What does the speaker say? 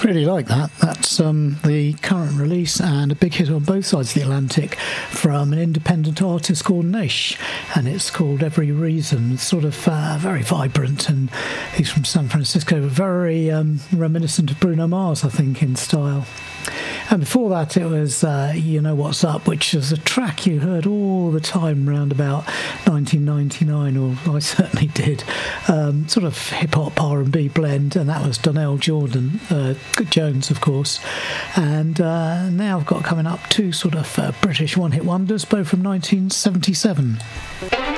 Really like that. That's the current release and a big hit on both sides of the Atlantic from an independent artist called Nish, and it's called Every Reason. It's sort of very vibrant, and he's from San Francisco, very reminiscent of Bruno Mars, I think, in style. And before that it was You Know What's Up, which is a track you heard all the time round about 1999, or I certainly did. Sort of hip-hop R&B blend, and that was Donnell Jones, of course. And now I've got coming up two sort of British one-hit wonders, both from 1977.